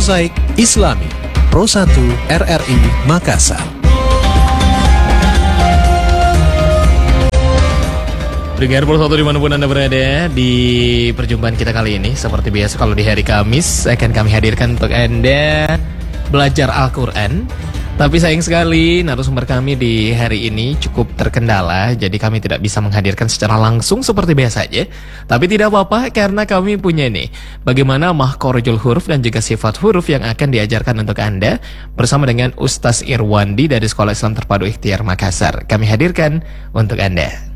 Mozaik Islami Pro 1 RRI Makassar. Dengar Pro 1 dimanapun Anda berada, di perjumpaan kita kali ini seperti biasa kalau di hari Kamis akan kami hadirkan untuk Anda belajar Al-Quran. Tapi sayang sekali narasumber kami di hari ini cukup terkendala, jadi kami tidak bisa menghadirkan secara langsung seperti biasa aja. Tapi tidak apa-apa karena kami punya nih bagaimana mahkhorijul huruf dan juga sifat huruf yang akan diajarkan untuk Anda bersama dengan Ustaz Irwandi dari Sekolah Islam Terpadu Ikhtiar Makassar. Kami hadirkan untuk Anda.